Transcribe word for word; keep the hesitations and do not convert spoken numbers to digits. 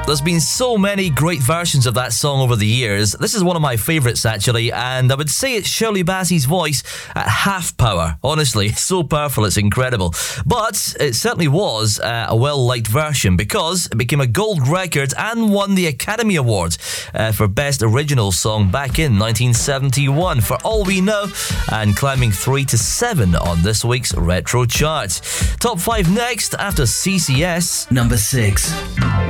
There's been so many great versions of that song over the years. This is one of my favourites, actually, and I would say it's Shirley Bassey's voice at half power. Honestly, it's so powerful, it's incredible. But it certainly was uh, a well-liked version because it became a gold record and won the Academy Award uh, for Best Original Song back in nineteen seventy-one, For All We Know, and climbing three to seven on this week's Retro Chart. Top five next after C C S. Number six.